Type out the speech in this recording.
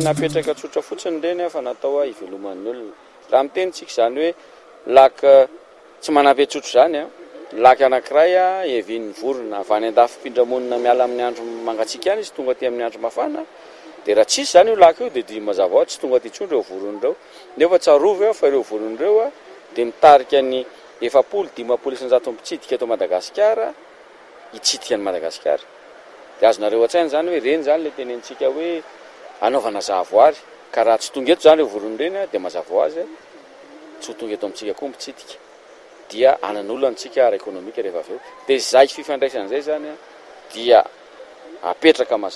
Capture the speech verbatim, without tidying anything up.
napetraka tsotra fotsiny reny fa natao iveloman'ny olona. Raha mitenitsika zany hoe laka tsy manampy tsotro zany a laka anankiray evin'ny vorona avy any andafim-pindramonina miala amin'ny andro mangatsiaka any izy tonga aty amin'ny andro mafana dia raha tsisy zany io laka io dia dia mazava tsy tonga aty intsony ireo voron'ireo nefa tsarovy fa ireo voron'ireo dia mitarika ny efapolo dimapolo isanjato mpitsidika eto Madagasikara hitsidika ny Madagasikara. Dia azonareo an-tsaina zany hoe reny zany le tenentsika hoe anaovana zahavoary ka raha tsy tonga eto zany ireo voron'ireny dia mazava ho azy tsy tonga eto amintsika koa mitsidika dia anan'olona antsika ara ekonomika rehefa avy eo. Dia izay fifandraisana izay zany dia apetraka